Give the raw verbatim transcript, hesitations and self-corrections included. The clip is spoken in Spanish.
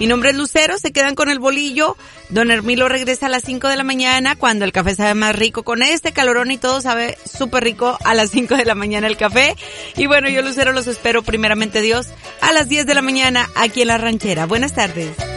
Mi nombre es Lucero, se quedan con el bolillo. Don Hermilo regresa a las cinco de la mañana cuando el café sabe más rico. Con este calorón y todo sabe súper rico a las cinco de la mañana el café. Y bueno, yo Lucero los espero primeramente Dios a las diez de la mañana aquí en La Ranchera. Buenas tardes.